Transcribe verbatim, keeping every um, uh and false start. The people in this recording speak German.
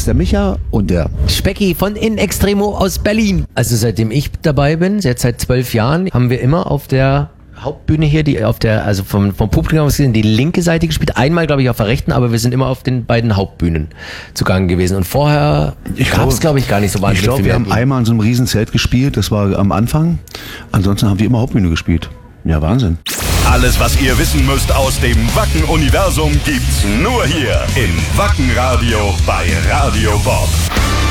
ist der Micha und der Specki von In Extremo aus Berlin. Also seitdem ich dabei bin, jetzt seit zwölf Jahren, haben wir immer auf der Hauptbühne hier, die auf der, also vom, vom Publikum aus gesehen, die linke Seite gespielt. Einmal, glaube ich, auf der rechten, aber wir sind immer auf den beiden Hauptbühnen zugange gewesen. Und vorher gab es, glaube ich, gar nicht so wahnsinnig Ich glaube, wir haben einmal in so einem Riesenzelt gespielt, das war am Anfang. Ansonsten haben wir immer Hauptbühne gespielt. Ja, Wahnsinn. Alles, was ihr wissen müsst aus dem Wacken-Universum, gibt's nur hier im Wacken-Radio bei Radio Bob.